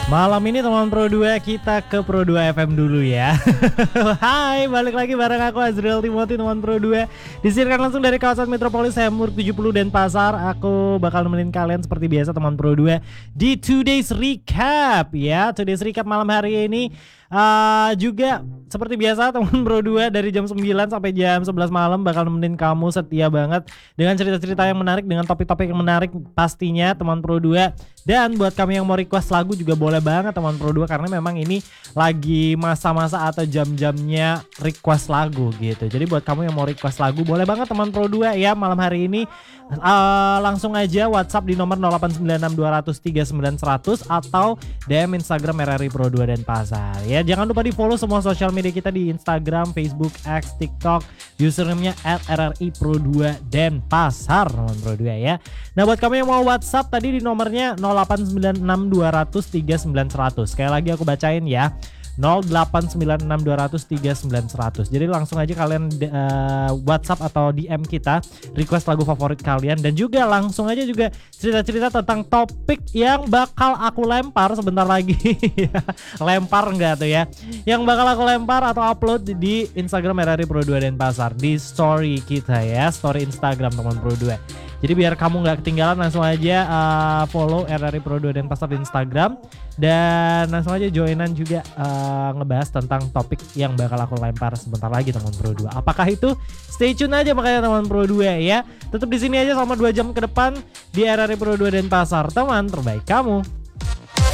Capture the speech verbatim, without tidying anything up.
Malam ini teman Pro dua kita ke Pro dua F M dulu ya. Hai, balik lagi bareng aku Azriel Timothy teman Pro dua. Disiarkan langsung dari kawasan Metropolis Hamburg tujuh puluh Denpasar. Aku bakal nemenin kalian seperti biasa teman Pro dua di Today's Recap ya. Today's Recap malam hari ini uh, juga seperti biasa teman Pro dua dari jam sembilan sampai jam sebelas malam bakal nemenin kamu setia banget dengan cerita-cerita yang menarik, dengan topik-topik yang menarik pastinya teman Pro dua. Dan buat kami yang mau request lagu juga boleh banget teman Pro dua, karena memang ini lagi masa-masa atau jam-jamnya request lagu gitu. Jadi buat kamu yang mau request lagu boleh banget teman Pro dua ya malam hari ini. Uh, langsung aja WhatsApp di nomor nol delapan sembilan enam dua nol nol tiga sembilan satu nol nol atau D M Instagram R R I Pro dua Denpasar ya. Jangan lupa di follow semua sosial media kita di Instagram, Facebook, X, TikTok, username-nya at R R I Pro dua Denpasar teman Pro dua ya. Nah buat kamu yang mau WhatsApp tadi di nomornya nol delapan sembilan enam dua nol nol tiga sembilan satu nol nol. Sekali lagi aku bacain ya, nol delapan sembilan enam dua nol nol tiga sembilan satu nol. Jadi langsung aja kalian uh, WhatsApp atau D M kita, request lagu favorit kalian, dan juga langsung aja juga cerita-cerita tentang topik yang bakal aku lempar sebentar lagi. Lempar enggak tuh ya? Yang bakal aku lempar atau upload di Instagram R R I Pro dua Denpasar, di story kita ya, story Instagram teman Pro dua. Jadi biar kamu nggak ketinggalan, langsung aja uh, follow R R I Pro dua Denpasar di Instagram, dan langsung aja joinan juga uh, ngebahas tentang topik yang bakal aku lempar sebentar lagi teman Pro dua. Apakah itu? Stay tune aja makanya teman Pro dua ya. Tetap di sini aja selama dua jam ke depan di R R I Pro dua Denpasar, teman terbaik kamu.